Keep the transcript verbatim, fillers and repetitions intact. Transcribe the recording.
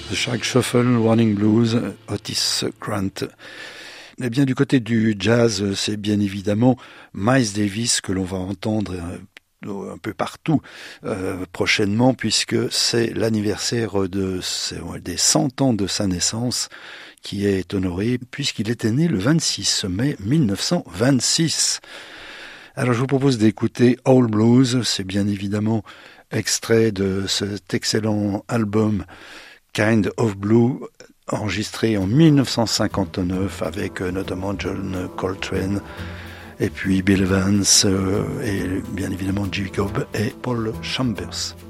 The Shark Shuffle, Warning Blues, Otis Grant. Eh bien, du côté du jazz, c'est bien évidemment Miles Davis que l'on va entendre un peu partout euh, prochainement, puisque c'est l'anniversaire de, des cent ans de sa naissance qui est honoré, puisqu'il était né le vingt-six mai mille neuf cent vingt-six. Alors je vous propose d'écouter All Blues, c'est bien évidemment extrait de cet excellent album Kind of Blue, enregistré en mille neuf cent cinquante-neuf avec euh, notamment John Coltrane et puis Bill Evans euh, et bien évidemment Jacob et Paul Chambers.